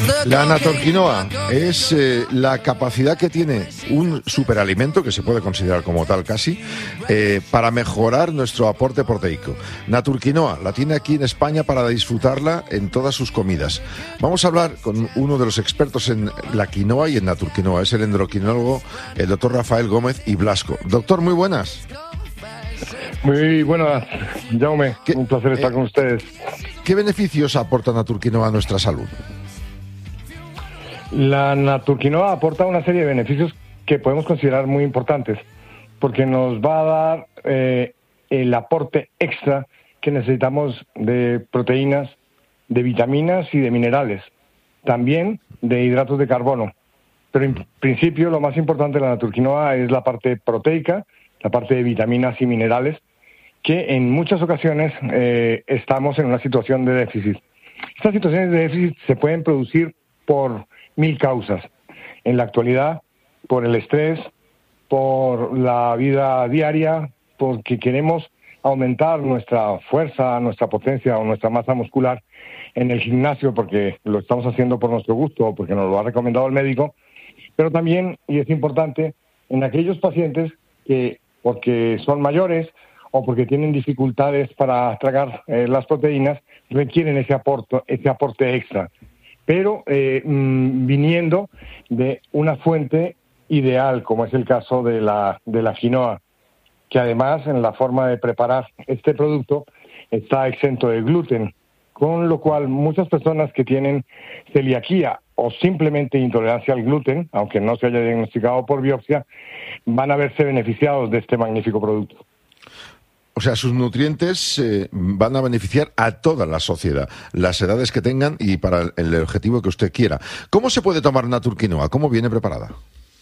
La anatorquinoa es la capacidad que tiene un superalimento, que se puede considerar como tal casi, para mejorar nuestro aporte proteico. Naturquinoa la tiene aquí en España para disfrutarla en todas sus comidas. Vamos a hablar con uno de los expertos en la quinoa y en naturquinoa. Es el endocrinólogo, el doctor Rafael Gómez y Blasco. Doctor, muy buenas. Muy buenas, Jaume. Un placer estar con ustedes. ¿Qué beneficios aporta naturquinoa a nuestra salud? La naturquinoa aporta una serie de beneficios que podemos considerar muy importantes, porque nos va a dar el aporte extra que necesitamos de proteínas, de vitaminas y de minerales, también de hidratos de carbono. Pero en principio lo más importante de la naturquinoa es la parte proteica, la parte de vitaminas y minerales, que en muchas ocasiones estamos en una situación de déficit. Estas situaciones de déficit se pueden producir por 1000 causas. En la actualidad, por el estrés, por la vida diaria, porque queremos aumentar nuestra fuerza, nuestra potencia o nuestra masa muscular en el gimnasio, porque lo estamos haciendo por nuestro gusto o porque nos lo ha recomendado el médico, pero también, y es importante, en aquellos pacientes que, porque son mayores o porque tienen dificultades para tragar las proteínas, requieren ese aporte extra, pero viniendo de una fuente ideal, como es el caso de la quinoa, que además en la forma de preparar este producto está exento de gluten, con lo cual muchas personas que tienen celiaquía o simplemente intolerancia al gluten, aunque no se haya diagnosticado por biopsia, van a verse beneficiados de este magnífico producto. O sea, sus nutrientes van a beneficiar a toda la sociedad, las edades que tengan y para el objetivo que usted quiera. ¿Cómo se puede tomar naturquinoa? ¿Cómo viene preparada?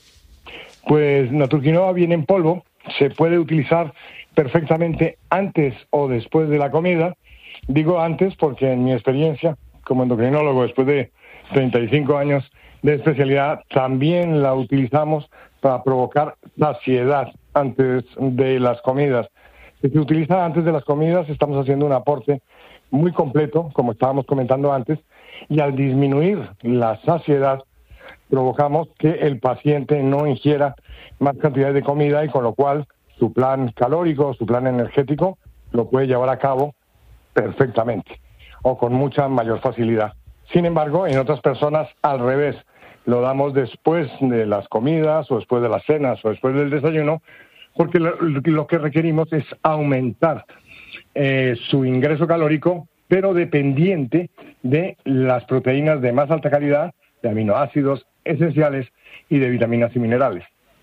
Pues naturquinoa viene en polvo, se puede utilizar perfectamente antes o después de la comida. Digo antes porque en mi experiencia como endocrinólogo, después de 35 años de especialidad, también la utilizamos para provocar saciedad antes de las comidas. Si se utiliza antes de las comidas, estamos haciendo un aporte muy completo, como estábamos comentando antes, y al disminuir la saciedad, provocamos que el paciente no ingiera más cantidad de comida y con lo cual su plan calórico, su plan energético, lo puede llevar a cabo perfectamente o con mucha mayor facilidad. Sin embargo, en otras personas, al revés, lo damos después de las comidas o después de las cenas o después del desayuno, porque lo que requerimos es aumentar su ingreso calórico, pero dependiente de las proteínas de más alta calidad, de aminoácidos esenciales y de vitaminas y minerales.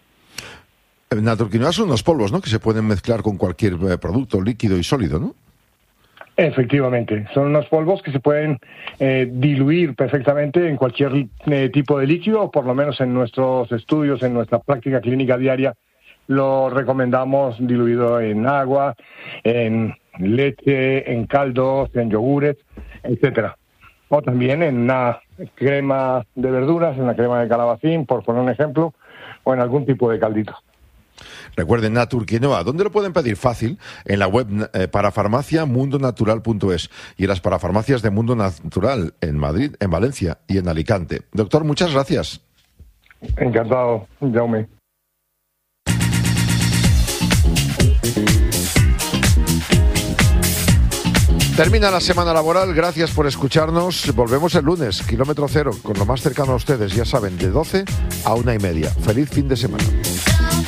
Naturquinoa son unos polvos, ¿no?, que se pueden mezclar con cualquier producto líquido y sólido, ¿no? Efectivamente, son unos polvos que se pueden diluir perfectamente en cualquier tipo de líquido, o por lo menos en nuestros estudios, en nuestra práctica clínica diaria, lo recomendamos diluido en agua, en leche, en caldos, en yogures, etcétera. O también en una crema de verduras, en una crema de calabacín, por poner un ejemplo, o en algún tipo de caldito. Recuerden, naturquinoa, ¿dónde lo pueden pedir? Fácil, en la web parafarmacia mundonatural.es y en las parafarmacias de Mundo Natural en Madrid, en Valencia y en Alicante. Doctor, muchas gracias. Encantado, Jaume. Termina la semana laboral, gracias por escucharnos. Volvemos el lunes, kilómetro cero, con lo más cercano a ustedes, ya saben, de 12 a 1:30. Feliz fin de semana.